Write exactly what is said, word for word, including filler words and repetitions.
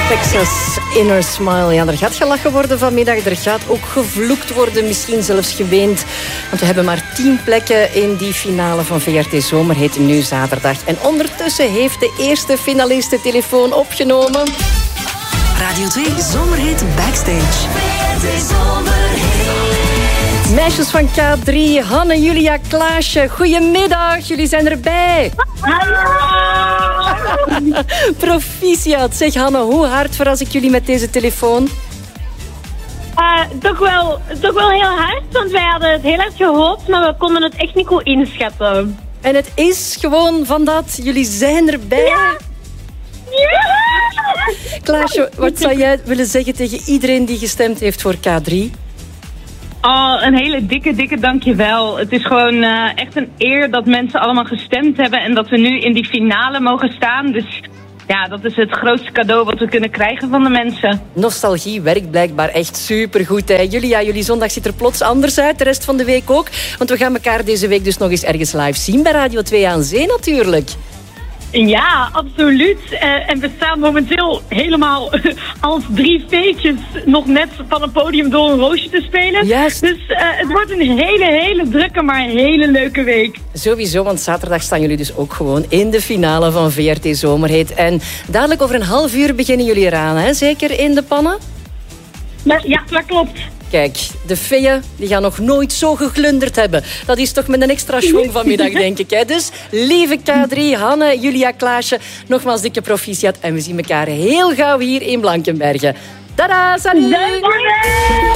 Texas Inner Smile. Ja, er gaat gelachen worden vanmiddag. Er gaat ook gevloekt worden, misschien zelfs geweend. Want we hebben maar tien plekken in die finale van V R T Zomerhit nu zaterdag. En ondertussen heeft de eerste finalist de telefoon opgenomen. Radio twee Zomerhit Backstage. V R T Zomerhit. Meisjes van K drie, Hanne, Julia, Klaasje. Goedemiddag, jullie zijn erbij. Proficiat. Zeg Hanne, hoe hard verras ik jullie met deze telefoon? Uh, toch, wel, toch wel heel hard, want wij hadden het heel hard gehoopt, maar we konden het echt niet goed inschatten. En het is gewoon van dat. Jullie zijn erbij. Ja. Ja. Klaasje, wat zou jij willen zeggen tegen iedereen die gestemd heeft voor K drie? Oh, een hele dikke, dikke dankjewel. Het is gewoon uh, echt een eer dat mensen allemaal gestemd hebben en dat we nu in die finale mogen staan. Dus ja, dat is het grootste cadeau wat we kunnen krijgen van de mensen. Nostalgie werkt blijkbaar echt supergoed. Hè? Julia, jullie zondag ziet er plots anders uit, de rest van de week ook. Want we gaan elkaar deze week dus nog eens ergens live zien bij Radio twee aan Zee natuurlijk. Ja, absoluut. Uh, en we staan momenteel helemaal uh, als drie feetjes nog net van een podium door een roosje te spelen. Juist. Dus uh, het wordt een hele, hele drukke, maar hele leuke week. Sowieso, want zaterdag staan jullie dus ook gewoon in de finale van V R T Zomerhit. En dadelijk over een half uur beginnen jullie eraan, hè? Zeker in de pannen? Ja, ja, dat klopt. Kijk, de feeën die gaan nog nooit zo geglunderd hebben. Dat is toch met een extra schwung vanmiddag, denk ik. Hè? Dus, lieve K drie, Hanne, Julia, Klaasje, nogmaals dikke proficiat. En we zien elkaar heel gauw hier in Blankenbergen. Tada, salut!